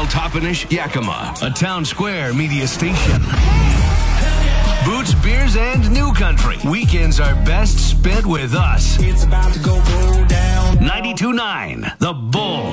El Toppenish, Yakima, a Town Square media station. Boots, beers, and new country. Weekends are best spent with us. It's about to go down. 92.9 The Bull.